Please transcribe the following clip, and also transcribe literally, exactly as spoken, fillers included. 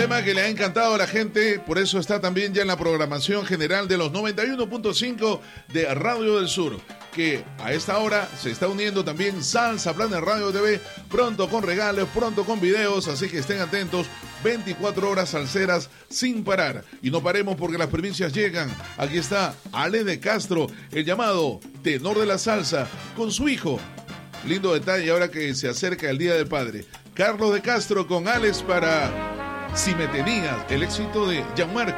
tema que le ha encantado a la gente, por eso está también ya en la programación general de los noventa y uno punto cinco de Radio del Sur, que a esta hora se está uniendo también Salsa Planet Radio T V, pronto con regalos, pronto con videos, así que estén atentos, veinticuatro horas salseras sin parar. Y no paremos porque las primicias llegan. Aquí está Ale de Castro, el llamado tenor de la salsa, con su hijo. Lindo detalle ahora que se acerca el Día del Padre. Carlos de Castro con Alex para Si me tenías, el éxito de Gianmarco.